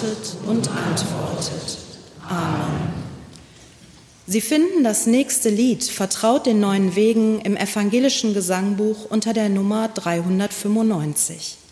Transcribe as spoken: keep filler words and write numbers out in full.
wartet und antwortet. Amen. Sie finden das nächste Lied Vertraut den neuen Wegen im evangelischen Gesangbuch unter der Nummer dreihundertfünfundneunzig.